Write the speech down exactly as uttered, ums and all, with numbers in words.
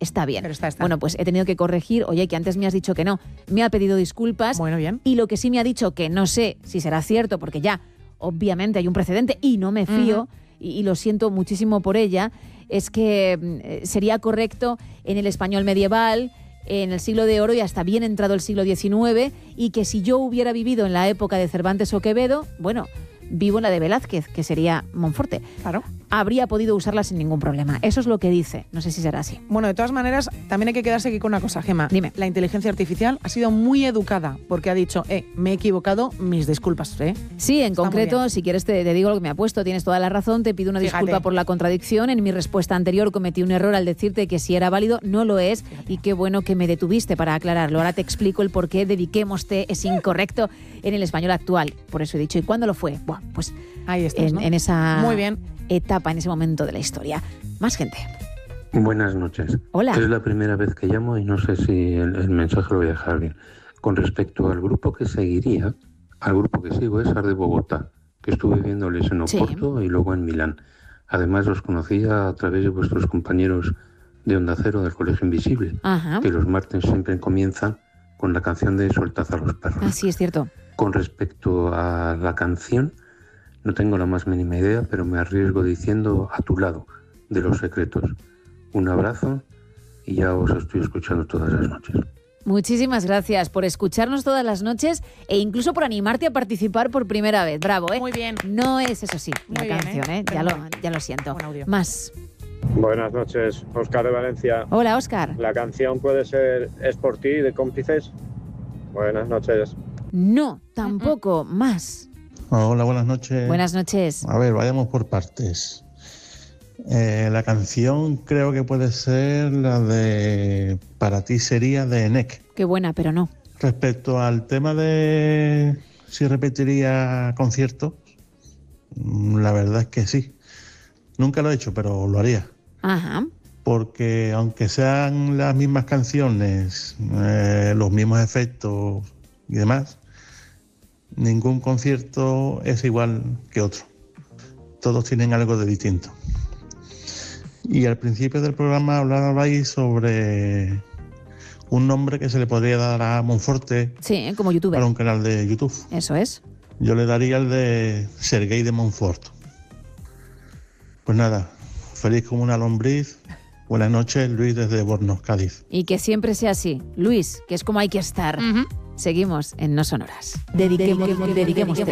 está bien. Pero está, está. Bueno, pues he tenido que corregir, oye, que antes me has dicho que no. Me ha pedido disculpas. Bueno, bien. Y lo que sí me ha dicho, que no sé si será cierto, porque ya, obviamente, hay un precedente y no me fío, uh-huh. y, y lo siento muchísimo por ella, es que eh, sería correcto en el español medieval, en el siglo de oro y hasta bien entrado el siglo diecinueve, y que si yo hubiera vivido en la época de Cervantes o Quevedo, bueno, vivo en la de Velázquez, que sería Monforte. Claro. Habría podido usarla sin ningún problema. Eso es lo que dice. No sé si será así. Bueno, de todas maneras, también hay que quedarse aquí con una cosa, Gemma. Dime. La inteligencia artificial ha sido muy educada porque ha dicho, eh, me he equivocado, mis disculpas, ¿eh? Sí, en Está concreto, si quieres te, te digo lo que me ha puesto, tienes toda la razón, te pido una Fíjate. disculpa por la contradicción. En mi respuesta anterior cometí un error al decirte que si era válido, no lo es. Fíjate. Y qué bueno que me detuviste para aclararlo. Ahora te explico el por qué dediquémoste es incorrecto en el español actual. Por eso he dicho, ¿y cuándo lo fue? Buah, pues ahí estás, en, ¿no? en esa Muy bien. etapa, en ese momento de la historia. Más gente. Buenas noches. Hola. Es la primera vez que llamo y no sé si el, el mensaje lo voy a dejar bien. Con respecto al grupo que seguiría, al grupo que sigo es Ar de Bogotá, que estuve viéndoles en Oporto sí. y luego en Milán. Además los conocía a través de vuestros compañeros de Onda Cero del Colegio Invisible, Ajá. que los martes siempre comienzan con la canción de Soltad a los perros. Ah, sí, es cierto. Con respecto a la canción, no tengo la más mínima idea, pero me arriesgo diciendo A tu lado, de Los Secretos. Un abrazo y ya os estoy escuchando todas las noches. Muchísimas gracias por escucharnos todas las noches e incluso por animarte a participar por primera vez. Bravo, ¿eh? Muy bien. No es, eso sí, Muy la bien, canción, ¿eh? ¿eh? Ya, lo, ya lo siento. Más. Buenas noches, Óscar de Valencia. Hola, Óscar. ¿La canción puede ser Es por ti, de Cómplices? Buenas noches. No, tampoco. Más. Hola, buenas noches. Buenas noches. A ver, vayamos por partes. Eh, la canción creo que puede ser la de Para ti sería de N E C. Qué buena, pero no. Respecto al tema de si repetiría conciertos, la verdad es que sí. Nunca lo he hecho, pero lo haría. Ajá. Porque aunque sean las mismas canciones, eh, los mismos efectos y demás, ningún concierto es igual que otro. Todos tienen algo de distinto. Y al principio del programa hablabais sobre un nombre que se le podría dar a Monforte. Sí, como youtuber. Para un canal de YouTube. Eso es. Yo le daría el de Serguei de Montfort. Pues nada, feliz como una lombriz. Buenas noches, Luis desde Bornos, Cádiz. Y que siempre sea así. Luis, que es como hay que estar. Uh-huh. Seguimos en No Sonoras. Dediquemos, dediquemos, dediquemos